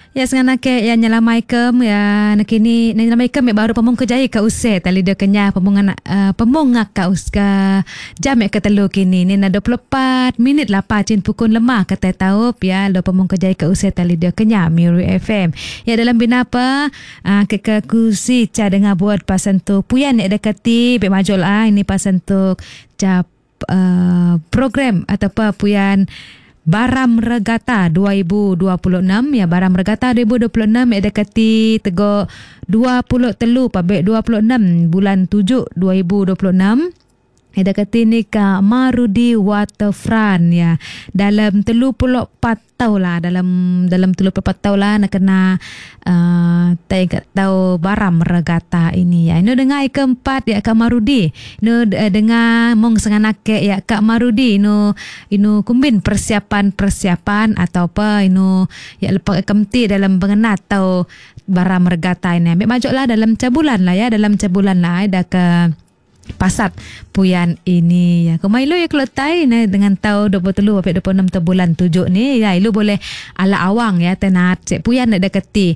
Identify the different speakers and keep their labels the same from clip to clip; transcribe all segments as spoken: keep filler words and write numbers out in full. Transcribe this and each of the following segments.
Speaker 1: Ya sengan ke ya nyelamai kem ya nakini nyelamai kem ya baru pemung kejai ka use tali dia kenya pemungan uh, pemungak ka us ka jam ke telu kini ni na dua puluh empat minit lah pacin pukul lemah kata taup ya lo pemung kejai ka use tali dia kenya Miru F M ya dalam binapa uh, ke ke kusi ca dengar buat pasan tu puyan ya dekati be majol ah ini pasan tu ca uh, program atau apa puyan Baram Regata dua ribu dua puluh enam ya Baram Regata dua ribu dua puluh enam ya dekati tego dua puluh tiga pabek dua puluh enam bulan tujuh dua ribu dua puluh enam ya dekati ni ka Marudi Waterfront ya dalam tiga puluh empat tahun lah dalam dalam tiga puluh empat tahun lah nak kena uh, tak tahu Baram Regata ini ya ini dengar keempat ya Kak Marudi ini uh, dengar mong senganak ya Kak Marudi ini ini kumbin persiapan-persiapan atau apa ini ya lepas kemti dalam pengenat atau Baram Regata ini ambil majuk lah dalam cabulan lah ya dalam cabulan lah ada ke pasat puyan ini ya. Kemai lu ya kalau tai na dengan tau dua puluh tiga sampai dua puluh enam ta bulan tujuh ni ya lu boleh ala awang ya tenat cek puyan nak dekati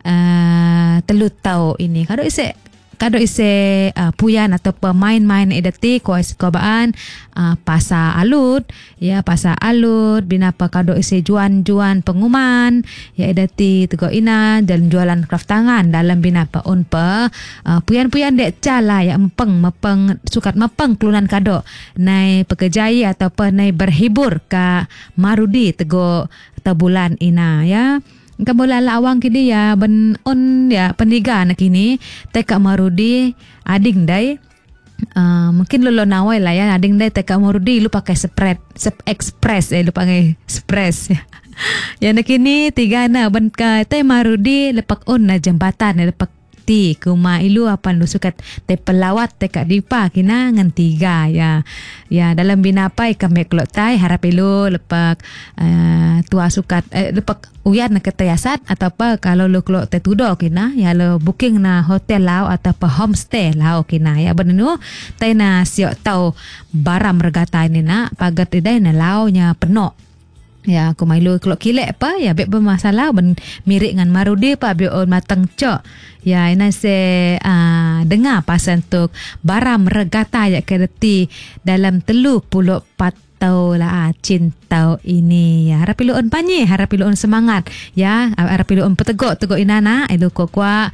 Speaker 1: uh, telu tau ini. Kalau ise kado ise uh, puyan atau pemain-main edati ko kobaan uh, pasa alut ya pasa alut binapa kado ise juan-juan pengumuman ya edati tego ina dan jualan craft tangan dalam binapa unpa uh, puyan-puyan dek cala ya mepeng mepeng sukat mepeng kelunan kado nai pekerjai atau apa nai berhibur ka Marudi tego bulan ina ya. Kamu lala awang kini ya ben on ya pendiga nak kini teka Marudi ading dai uh, mungkin lo lo nawai lah ya ading dai teka Marudi lu pakai spread sep express eh lu pakai express ya ya nak kini tiga na ben ka teh Marudi lepak on na jembatan lepak ti kuma ilu apa lu sukat te pelawat te kak dipa kina ngan tiga ya ya dalam binapai kami kelok tai harap ilu lepak uh, tua sukat eh, lepak uyan na ketayasat atau apa kalau lu kelok te tudo kina ya lu booking na hotel lau atau apa homestay lau kina ya benenu tai na siok tau Baram Regata ini na pagat idai na lau nya penuh. Ya, aku mailu kalau kilek apa ya bek bermasalah ben mirip dengan Marudi pa bek on matang cok. Ya, ina se uh, dengar pasan tuk Baram Regata ya kereti dalam telu puluh empat tahun lah cinta ini ya harap ilu on panyi harap ilu on semangat ya harap ilu on petegok tegok inana ilu ko kwa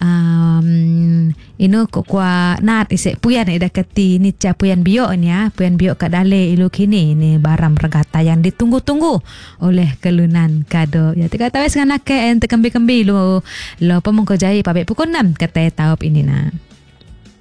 Speaker 1: um, inu ko kwa nat isek puyan ida keti ni ca puyan biok ni ya puyan biok kat dale ilu kini ni Baram Regata yang ditunggu-tunggu oleh kelunan kado ya tiga tahu sengan nak en tekembi-kembi lu lo pemungko jai pabek pukul enam kata taup ini na.